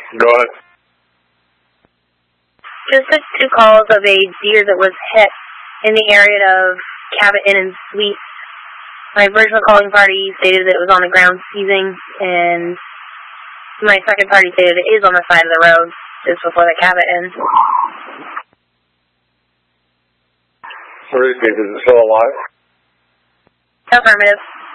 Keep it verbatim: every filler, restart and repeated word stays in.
Go ahead. Just took two calls of a deer that was hit in the area of Cabot Inn and Suites. My original calling party stated that it was on the ground seizing, and my second party stated it is on the side of the road, just before the Cabot Inn. Repeat, is it still alive? Affirmative.